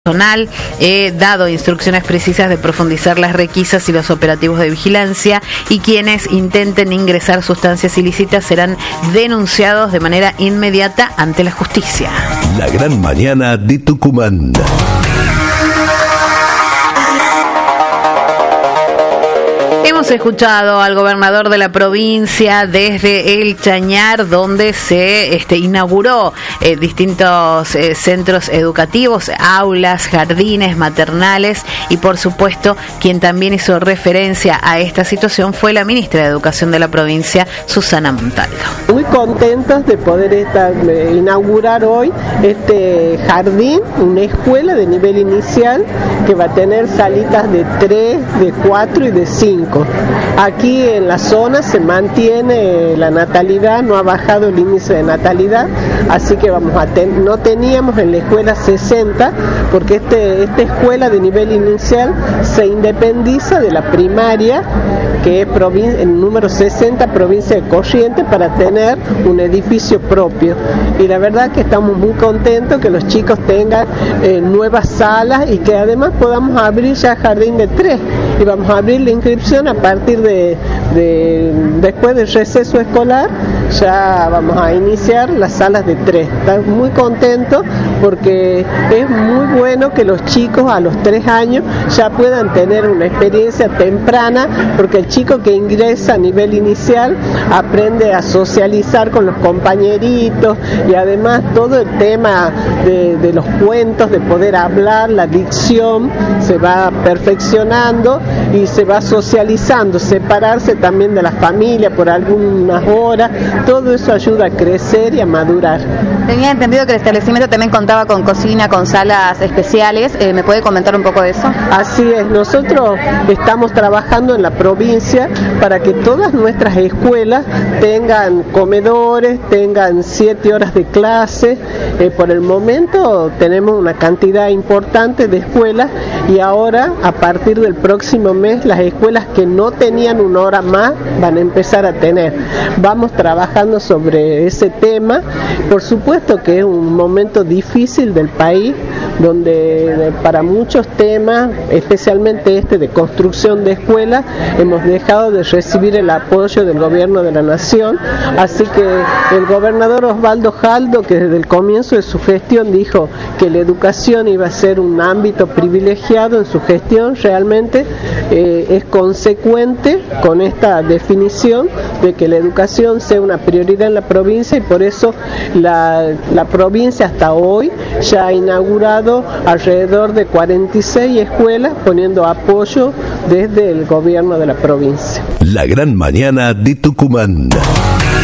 personal, he dado instrucciones precisas de profundizar las requisas y los operativos de vigilancia, y quienes intenten ingresar sustancias ilícitas serán denunciados de manera inmediata ante la justicia. La gran mañana de Tucumán. Hemos escuchado al gobernador de la provincia desde El Chañar, donde se inauguró distintos centros educativos, aulas, jardines, maternales, y por supuesto quien también hizo referencia a esta situación fue la ministra de Educación de la provincia, Susana Montaldo. Muy contentos de poder inaugurar hoy este jardín, una escuela de nivel inicial que va a tener salitas de 3, de 4 y de 5. Aquí en la zona se mantiene la natalidad, no ha bajado el índice de natalidad, así que no teníamos en la escuela 60, porque esta escuela de nivel inicial se independiza de la primaria, que es el número 60, provincia de Corrientes, para tener un edificio propio. Y la verdad que estamos muy contentos que los chicos tengan nuevas salas y que además podamos abrir ya jardín de 3. Y vamos a abrir la inscripción a partir después del receso escolar. Ya vamos a iniciar las salas de 3. Estamos muy contentos porque es muy bueno que los chicos a los 3 años ya puedan tener una experiencia temprana, porque el chico que ingresa a nivel inicial aprende a socializar con los compañeritos, y además todo el tema de los cuentos, de poder hablar, la dicción se va perfeccionando y se va socializando, separarse también de la familia por algunas horas. Todo eso ayuda a crecer y a madurar. Tenía entendido que el establecimiento también contaba con cocina, con salas especiales. ¿Me puede comentar un poco de eso? Así es, nosotros estamos trabajando en la provincia para que todas nuestras escuelas tengan comedores, tengan 7 horas de clase. Por el momento tenemos una cantidad importante de escuelas, y ahora a partir del próximo mes las escuelas que no tenían una hora más van a empezar a tener. Vamos trabajando sobre ese tema. Por supuesto que es un momento difícil del país, donde para muchos temas, especialmente de construcción de escuelas, hemos dejado de recibir el apoyo del gobierno de la nación. Así que el gobernador Osvaldo Jaldo, que desde el comienzo de su gestión dijo que la educación iba a ser un ámbito privilegiado en su gestión, realmente es consecuente con esta definición de que la educación sea una prioridad en la provincia, y por eso la provincia hasta hoy ya ha inaugurado alrededor de 46 escuelas, poniendo apoyo desde el gobierno de la provincia. La gran mañana de Tucumán.